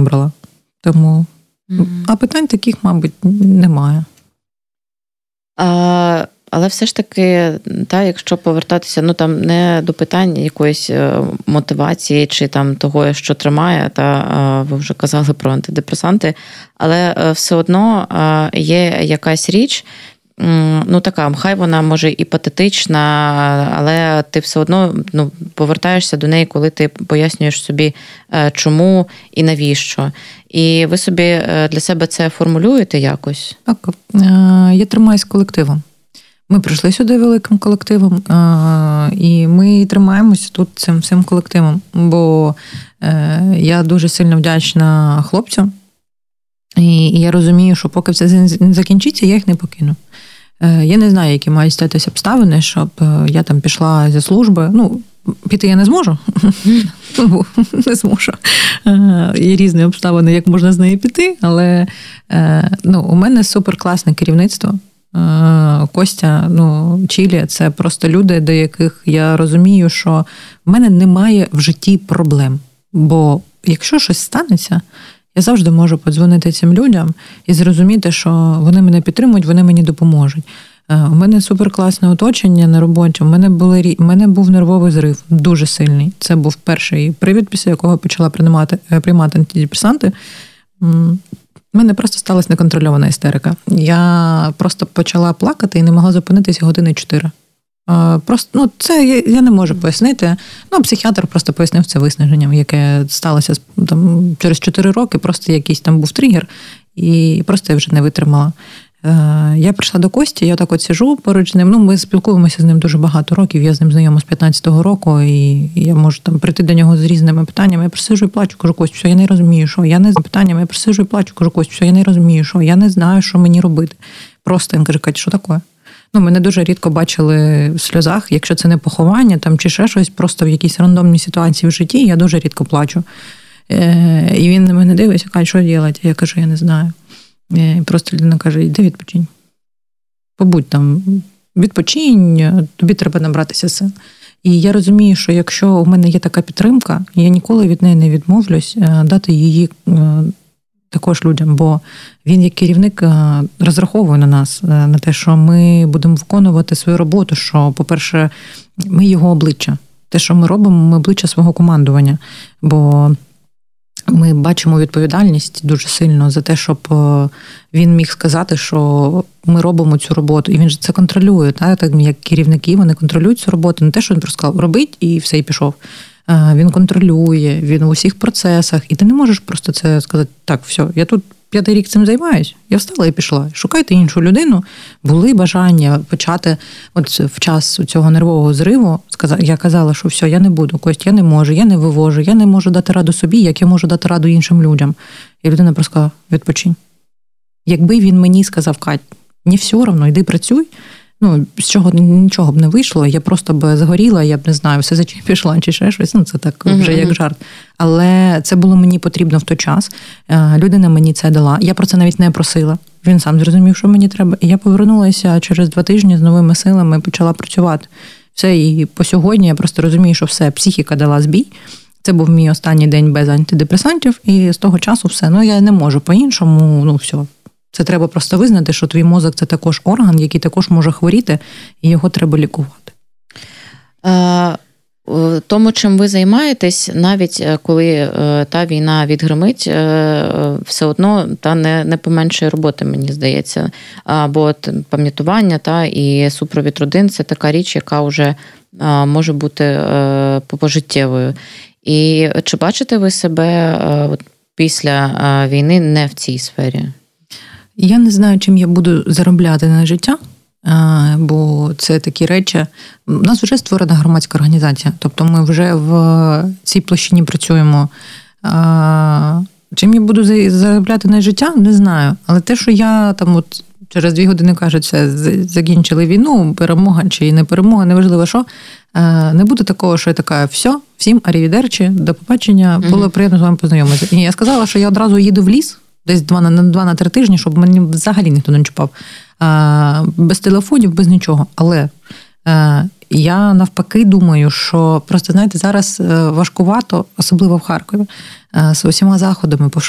обрала. Тому, а питань таких, мабуть, немає. Але все ж таки, якщо повертатися, там не до питань якоїсь мотивації чи там того, що тримає, ви вже казали про антидепресанти, але все одно є якась річ, така, хай вона може і патетична, але ти все одно повертаєшся до неї, коли ти пояснюєш собі, чому і навіщо. І ви собі для себе це формулюєте якось? Так, я тримаюсь колективом. Ми прийшли сюди великим колективом, і ми тримаємося тут цим всім колективом, бо я дуже сильно вдячна хлопцям, і я розумію, що поки все не закінчиться, я їх не покину. Я не знаю, які мають статися обставини, щоб я там пішла зі служби. Піти я не зможу, не зможу. Є різні обставини, як можна з неї піти, але у мене суперкласне керівництво. Костя, Чілі – це просто люди, до яких я розумію, що в мене немає в житті проблем. Бо якщо щось станеться, я завжди можу подзвонити цим людям і зрозуміти, що вони мене підтримують, вони мені допоможуть. У мене суперкласне оточення на роботі. У мене був нервовий зрив, дуже сильний. Це був перший привід, після якого почала приймати антидепресанти. У мене просто сталася неконтрольована істерика. Я просто почала плакати і не могла зупинитися години 4. Просто, це я не можу пояснити. Психіатр просто пояснив це виснаженням, яке сталося через 4 роки, просто якийсь там був тригер, і просто я вже не витримала. Я прийшла до Кості, я так от сижу поруч з ним. Ми спілкуємося з ним дуже багато років, я з ним знайома з 15-го року, і я можу там прийти до нього з різними питаннями. Я присиджу і плачу, кажу: Кость, все, я не розумію, що. Я не з питаннями, я присиджу і плачу, кажу: Кость, все, я не розумію, що. Я не знаю, що мені робити. Просто він каже: Катя, що таке? Мене дуже рідко бачили в сльозах, якщо це не поховання там, чи ще щось, просто в якійсь рандомній ситуації в житті, я дуже рідко плачу. І він на мене дивиться, каже: що робити? Я кажу: я не знаю. І просто людина каже: йди відпочинь. Побудь там, відпочинь, тобі треба набратися сил. І я розумію, що якщо у мене є така підтримка, я ніколи від неї не відмовлюсь дати її також людям, бо він як керівник розраховує на нас, на те, що ми будемо виконувати свою роботу, що, по-перше, ми його обличчя. Те, що ми робимо, ми обличчя свого командування, бо ми бачимо відповідальність дуже сильно за те, щоб він міг сказати, що ми робимо цю роботу. І він же це контролює, так як керівники, вони контролюють цю роботу. Не те, що він просто сказав: робить, і все, і пішов. Він контролює, він у всіх процесах. І ти не можеш просто це сказати: так, все, я тут 5-й рік цим займаюсь, я встала і пішла. Шукайте іншу людину. Були бажання почати в час цього нервового зриву. Я казала, що все, я не буду, Кость, я не можу, я не вивожу, я не можу дати раду собі, як я можу дати раду іншим людям. І людина просто сказала: відпочинь. Якби він мені сказав: Кать, мені все одно, йди працюй, з чого нічого б не вийшло, я просто б загоріла, я б не знаю, все за чим пішла, чи ще щось, це так вже як жарт. Але це було мені потрібно в той час, людина мені це дала, я про це навіть не просила, він сам зрозумів, що мені треба, і я повернулася через 2 тижні з новими силами, почала працювати. Все, і по сьогодні я просто розумію, що все, психіка дала збій, це був мій останній день без антидепресантів, і з того часу все, я не можу по-іншому, все. Це треба просто визнати, що твій мозок – це також орган, який також може хворіти, і його треба лікувати. Тому, чим ви займаєтесь, навіть коли та війна відгримить, все одно не поменшує роботи, мені здається. Бо пам'ятування і супровід родин – це така річ, яка вже може бути пожиттєвою. І чи бачите ви себе після війни не в цій сфері? Я не знаю, чим я буду заробляти на життя, бо це такі речі. У нас вже створена громадська організація, тобто ми вже в цій площині працюємо. Чим я буду заробляти на життя, не знаю. Але те, що я там через 2 години кажуть, все, закінчили війну, перемога чи не перемога, неважливо що, не буде такого, що я така: все, всім арівідерчі, до побачення, було приємно з вами познайомитися. І я сказала, що я одразу їду в ліс, десь 2-3 тижні, щоб мені взагалі ніхто не чіпав. Без телефонів, без нічого. Але я навпаки думаю, що просто, знаєте, зараз важкувато, особливо в Харкові, з усіма заходами